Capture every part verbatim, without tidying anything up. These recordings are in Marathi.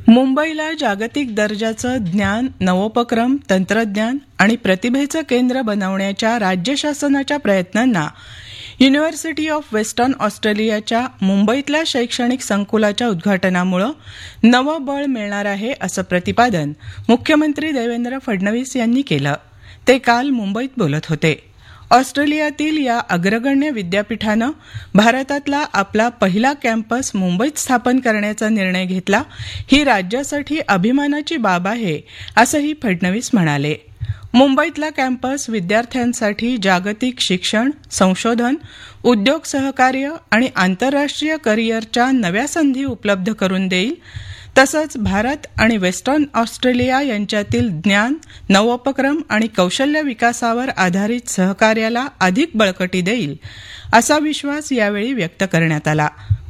मुंबईला जागतिक दर्जाचं ज्ञान, नवोपक्रम, तंत्रज्ञान आणि प्रतिभेचं केंद्र बनवण्याच्या राज्य शासनाच्या प्रयत्नांना युनिव्हर्सिटी ऑफ वेस्टर्न ऑस्ट्रेलियाच्या मुंबईतल्या शैक्षणिक संकुलाच्या उद्घाटनामुळे नवं बळ मिळणार आहे असं प्रतिपादन मुख्यमंत्री देवेंद्र फडणवीस यांनी केलं. ते काल मुंबईत बोलत होते. ऑस्ट्रेलियातील या अग्रगण्य विद्यापीठानं भारतातला आपला पहिला कॅम्पस मुंबईत स्थापन करण्याचा निर्णय घेतला, ही राज्यासाठी अभिमानाची बाब आहे असंही फडणवीस म्हणाले. मुंबईतला कॅम्पस विद्यार्थ्यांसाठी जागतिक शिक्षण, संशोधन, उद्योग सहकार्य आणि आंतरराष्ट्रीय करिअरच्या नव्या संधी उपलब्ध करून देईल. तसंच भारत आणि वेस्टर्न ऑस्ट्रेलिया यांच्यातील ज्ञान, नवोपक्रम आणि कौशल्य विकासावर आधारित सहकार्याला अधिक बळकटी देईल, असा विश्वास यावेळी व्यक्त करण्यात आला.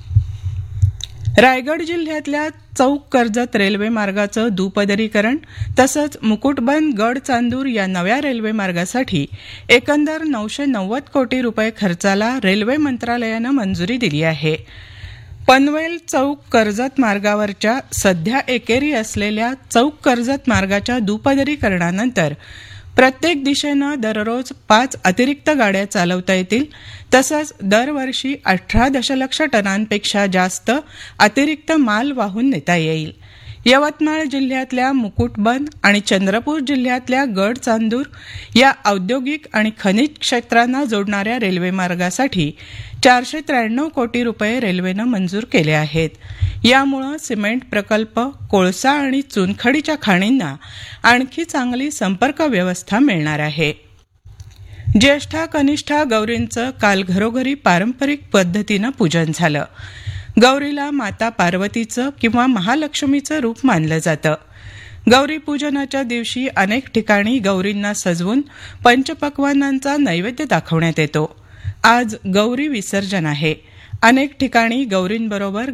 रायगड जिल्ह्यातल्या चौक कर्जत रेल्वे मार्गाचं दुपदरीकरण तसंच मुकुटबन गड चांदूर या नव्या रेल्वे मार्गासाठी एकंदर नऊशे नव्वद कोटी रुपये खर्चाला रेल्वे मंत्रालयानं मंजुरी दिली आहे. पनवेल चौक कर्जत मार्गावरच्या सध्या एकेरी असलेल्या चौक कर्जत मार्गाच्या दुपदरीकरणानंतर प्रत्येक दिशेनं दररोज पाच अतिरिक्त गाड्या चालवता येतील. तसंच दरवर्षी अठरा दशलक्ष टनांपेक्षा जास्त अतिरिक्त माल वाहून नेता येईल. यवतमाळ जिल्ह्यातल्या मुकुटबन आणि चंद्रपूर जिल्ह्यातल्या गड चांदूर या औद्योगिक आणि खनिज क्षेत्रांना जोडणाऱ्या रेल्वे मार्गासाठी चारशे त्र्याण्णव कोटी रुपये रेल्वेनं मंजूर केले आहेत. यामुळे सिमेंट प्रकल्प, कोळसा आणि चुनखडीच्या खाणींना आणखी चांगली संपर्क व्यवस्था मिळणार आहे. ज्येष्ठा कनिष्ठा गौरींचं काल घरोघरी पारंपरिक पद्धतीनं पूजन झालं. गौरीला माता पार्वतीचं किंवा महालक्ष्मीचं रूप मानलं जातं. गौरी पूजनाच्या दिवशी अनेक ठिकाणी गौरींना सजवून पंचपक्वान्नांचा नैवेद्य दाखवण्यात येतो. आज गौरी विसर्जन आहे. अनेक ठिकाणी गौरींबरोबर